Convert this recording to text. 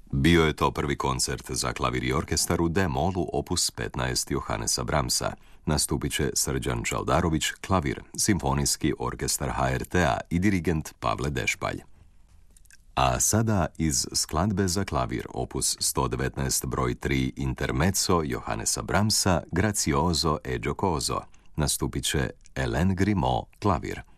Bio je to prvi koncert za klavir i orkestar u D-molu opus 15 Johannesa Brahmsa. Nastupit će Srđan Čaldarović, klavir, Simfonijski orkestar HRT-a i dirigent Pavle Dešpalj. A sada iz skladbe za klavir opus 119 broj 3 Intermezzo Johannesa Brahmsa Grazioso e giocoso nastupit će Hélène Grimaud, klavir.